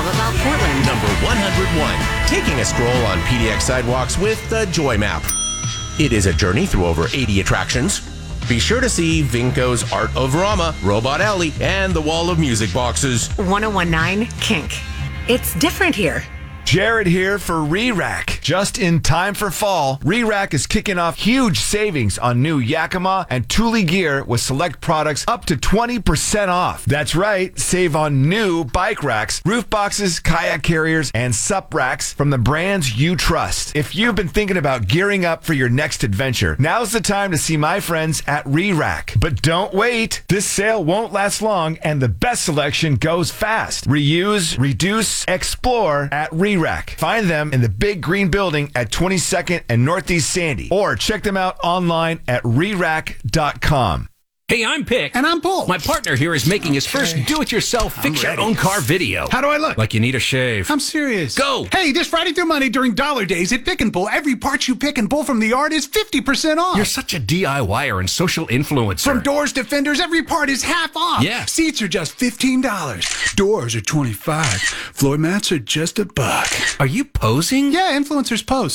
about Portland? Number 101, taking a stroll on PDX sidewalks with the Joy Map. It is a journey through over 80 attractions. Be sure to see Vinco's Art of Rama, Robot Alley, and the Wall of Music boxes. 1019 Kink. It's different here. Jared here for Re-Rack. Just in time for fall, Re-Rack is kicking off huge savings on new Yakima and Thule gear with select products up to 20% off. That's right, save on new bike racks, roof boxes, kayak carriers, and sup racks from the brands you trust. If you've been thinking about gearing up for your next adventure, now's the time to see my friends at Re-Rack. But don't wait. This sale won't last long, and the best selection goes fast. Reuse, reduce, explore at Re-Rack. Find them in the big green building at 22nd and Northeast Sandy, or check them out online at rerack.com. Hey, I'm Pick. And I'm Paul. My partner here is making his first do-it-yourself fix-your-own-car video. How do I look? Like you need a shave. I'm serious. Go! Hey, this Friday through Monday during Dollar Days at Pick and Pull, every part you pick and pull from the yard is 50% off. You're such a DIYer and social influencer. From doors to fenders, every part is half off. Yeah. Seats are just $15. Doors are $25. Floor mats are just $1. Are you posing? Yeah, influencers pose.